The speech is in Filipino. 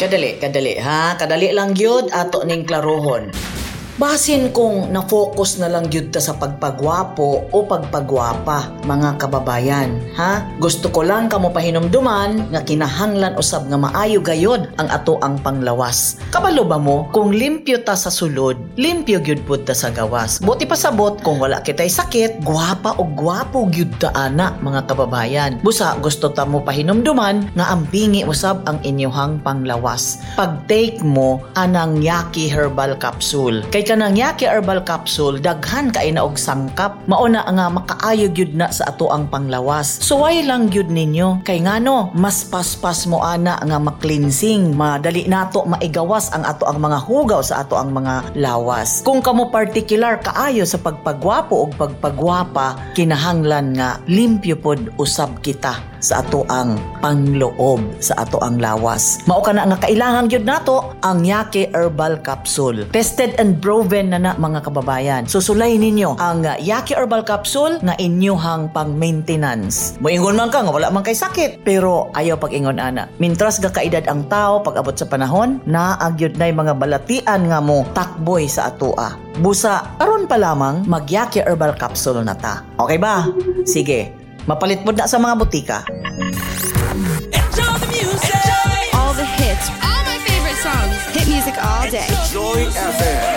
Kadali ha. Kadali lang gyud ato ning klarohon. Basin kung na-focus na lang gyud ta sa pagpagwapo o pagpagwapa, mga kababayan, ha? Gusto ko lang kamo pahinumduman nga kinahanglan usab nga maayo gayod ang ato ang panglawas. Kabalo ba mo kung limpyo ta sa sulod, limpyo gyud pud ta sa gawas. Buti pasabot kung wala kitay sakit, gwapa o gwapo gyud ta ana, mga kababayan. Busa gusto ta mo pahinumduman nga ampingi usab ang inyohang panglawas. Pag-take mo anang Yaki Herbal Capsule. Kanang Yaki Herbal Capsule daghan kay na og sangkap, mauna nga makaayo gyud na sa ato ang panglawas. Suway lang gyud ninyo kay ngano mas paspas mo ana nga ma-cleansing, madali nato maigawas ang ato ang mga hugaw sa ato ang mga lawas. Kung kamo particular kaayo sa pagpagwapo og pagpagwapa, kinahanglan nga limpyo pod usab kita sa ato ang pangloob sa ato ang lawas. Mao kana nga kailangan gyud nato ang Yaki Herbal Capsule. Tested and proven na mga kababayan. Susulay ninyo ang Yaki Herbal Capsule na inyohang pang-maintenance. Moingon man ka nga wala man kay sakit, pero ayaw pag-ingon ana. Mintras ga kaedad ang tao pag abot sa panahon, naagyod nay mga balatian nga mo takboy sa atoa. Busa aron pa lamang mag Yaki Herbal Capsule na ta. Okay ba? Sige. Mapalit mo na sa mga butika. Enjoy the music. All the hits. All my favorite songs. Hit music all day. Joy FM.